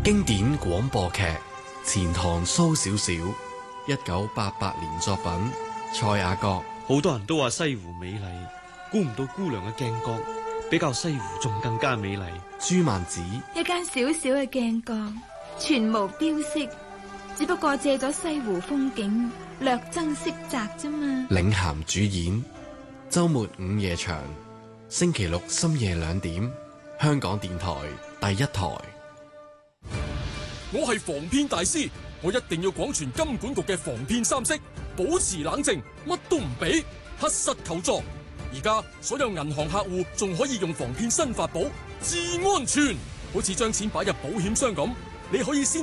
經典廣播劇《錢塘蘇小小》，1988年作品，蔡雅閣。 好多人都話西湖美麗，估唔到姑娘嘅鏡角比較西湖仲更加美麗。 朱曼子。 一間小小嘅鏡角，全無雕飾，只不過借咗西湖風景，略增色澤啫嘛。 領銜主演，周末午夜場，星期六深夜2點，香港電台第一台。 我係防騙大師，我一定要廣傳金管局嘅防騙3式，保持冷靜，乜都唔俾，核實求助。而家所有銀行客戶仲可以用防騙新法寶，至安全，好似將錢擺入保險箱咁，你可以先